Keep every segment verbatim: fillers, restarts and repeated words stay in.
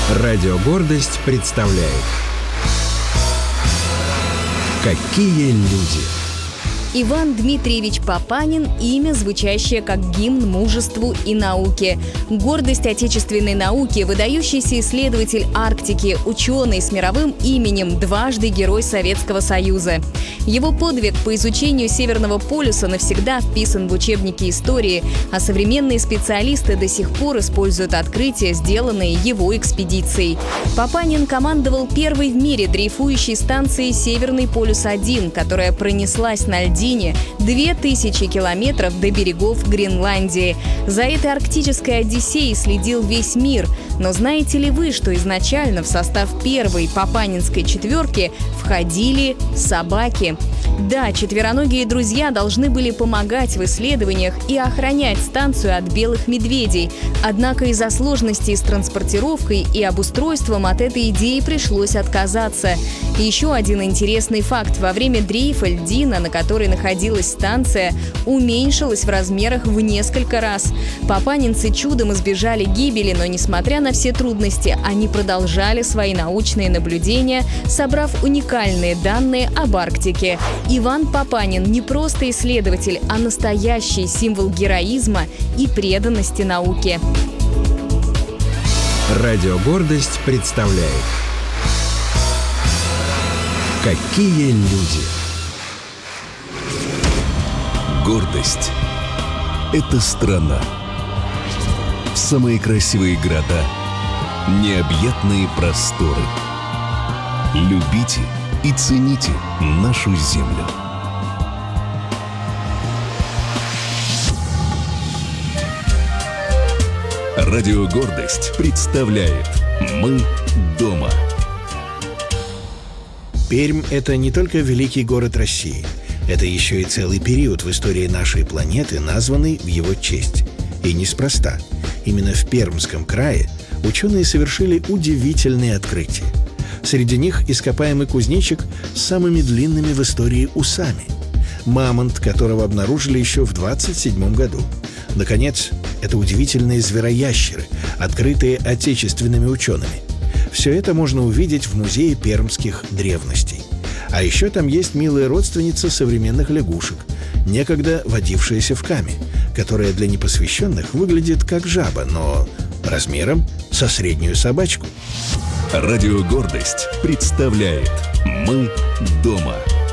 Радио «Гордость» представляет «Какие люди». Иван Дмитриевич Папанин – имя, звучащее как гимн мужеству и науке. Гордость отечественной науки, выдающийся исследователь Арктики, ученый с мировым именем, дважды Герой Советского Союза. Его подвиг по изучению Северного полюса навсегда вписан в учебники истории, а современные специалисты до сих пор используют открытия, сделанные его экспедицией. Папанин командовал первой в мире дрейфующей станцией «Северный полюс-один», которая пронеслась на льдине две тысячи километров до берегов Гренландии. За этой арктической одиссеей следил весь мир. Но знаете ли вы, что изначально в состав первой папанинской четверки входили собаки? Да, четвероногие друзья должны были помогать в исследованиях и охранять станцию от белых медведей. Однако из-за сложностей с транспортировкой и обустройством от этой идеи пришлось отказаться. И еще один интересный факт. Во время дрейфа льдина, на которой находилась станция, уменьшилась в размерах в несколько раз. Папанинцы чудом избежали гибели, но, несмотря на все трудности, они продолжали свои научные наблюдения, собрав уникальные данные об Арктике. Иван Папанин не просто исследователь, а настоящий символ героизма и преданности науке. Радио «Гордость» представляет «Какие люди». Гордость – это страна. Самые красивые города, необъятные просторы. Любите и цените нашу землю. Радио «Гордость» представляет «Мы дома». Пермь – это не только великий город России. Это еще и целый период в истории нашей планеты, названный в его честь. И неспроста. Именно в Пермском крае ученые совершили удивительные открытия. Среди них ископаемый кузнечик с самыми длинными в истории усами. Мамонт, которого обнаружили еще в двадцать седьмом году. Наконец, это удивительные звероящеры, открытые отечественными учеными. Все это можно увидеть в Музее пермских древностей. А еще там есть милая родственница современных лягушек, некогда водившаяся в Каме, которая для непосвященных выглядит как жаба, но размером со среднюю собачку. Радио «Гордость» представляет «Мы дома».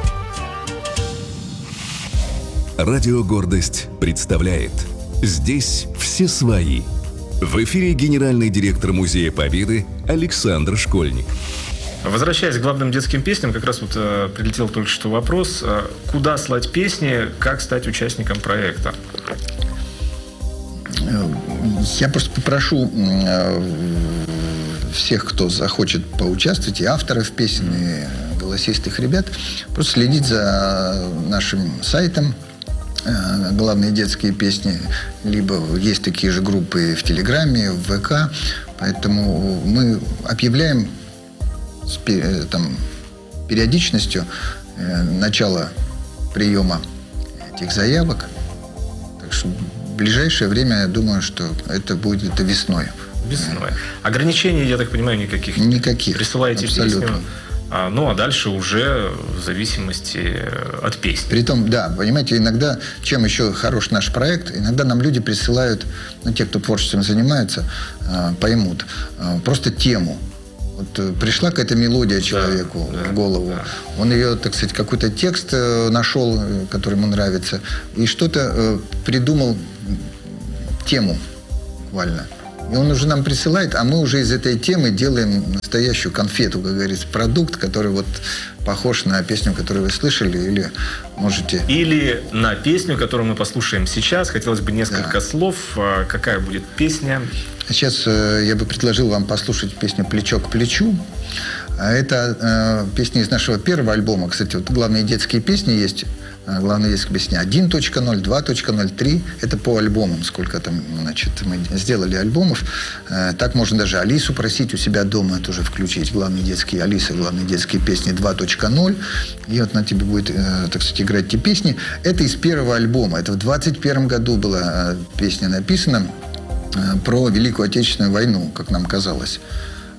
Радио «Гордость» представляет «Здесь все свои». В эфире генеральный директор Музея Победы Александр Школьник. Возвращаясь к главным детским песням, как раз вот э, прилетел только что вопрос, э, куда слать песни, как стать участником проекта? Я просто попрошу э, всех, кто захочет поучаствовать, и авторов песен, и голосистых ребят, просто следить за нашим сайтом э, «Главные детские песни», либо есть такие же группы в Телеграме, в ВК, поэтому мы объявляем с там, периодичностью э, начала приема этих заявок. Так что в ближайшее время, я думаю, что это будет это весной. Весной. Ограничений, я так понимаю, никаких? Никаких. Присылайте абсолютно. Песню. А, ну, а дальше уже в зависимости от песни. Притом, да, понимаете, иногда, чем еще хорош наш проект, иногда нам люди присылают, ну, те, кто творчеством занимается, э, поймут, э, просто тему. Вот пришла какая-то мелодия человеку да, в голову, да. Он ее, так сказать, какой-то текст нашел, который ему нравится, и что-то придумал, тему буквально. И он уже нам присылает, а мы уже из этой темы делаем настоящую конфету, как говорится, продукт, который вот похож на песню, которую вы слышали, или можете... Или на песню, которую мы послушаем сейчас. Хотелось бы несколько да. слов. Какая будет песня? Сейчас э, я бы предложил вам послушать песню «Плечо к плечу». Это э, песня из нашего первого альбома. Кстати, вот главные детские песни есть. Э, главные детские песни один точка ноль, два точка ноль, три. Это по альбомам. Сколько там, значит, мы сделали альбомов. Э, так можно даже Алису просить у себя дома тоже включить. Главные детские Алиса, главные детские песни два точка ноль. И вот на тебе будет, э, так сказать, играть эти песни. Это из первого альбома. Это в двадцать первом году была э, песня написана про Великую Отечественную войну, как нам казалось.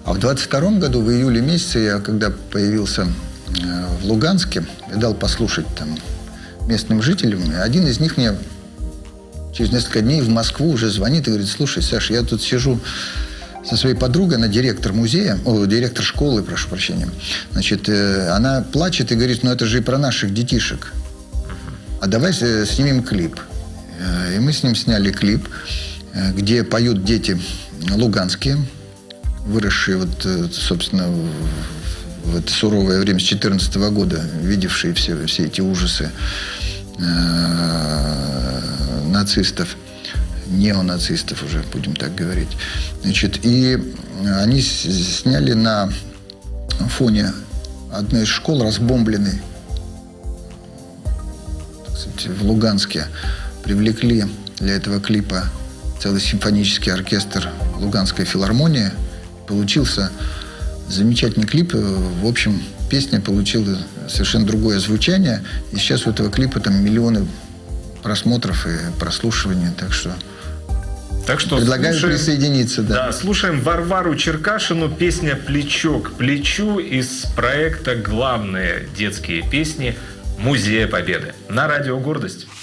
А в двадцать втором году, в июле месяце, я когда появился в Луганске, я дал послушать там местным жителям, и один из них мне через несколько дней в Москву уже звонит и говорит: слушай, Саша, я тут сижу со своей подругой, она директор музея, о, директор школы, прошу прощения. Значит, э, она плачет и говорит: ну это же и про наших детишек. А давай снимем клип. Э, и мы с ним сняли клип, э, где поют дети луганские, выросшие, вот, э, собственно, в, в это суровое время с две тысячи четырнадцатого года, видевшие все, все эти ужасы э, нацистов. Неонацистов уже, будем так говорить. Значит, и они сняли на фоне одной из школ, разбомбленной, так сказать, в Луганске. Привлекли для этого клипа целый симфонический оркестр Луганской филармонии. Получился замечательный клип. В общем, песня получила совершенно другое звучание. И сейчас у этого клипа там миллионы просмотров и прослушиваний. Так что Так что предлагаю слушаем, присоединиться. Да. Да, слушаем Варвару Черкашину, песня «Плечо к плечу» из проекта «Главные детские песни Музея Победы» на Радио Гордость.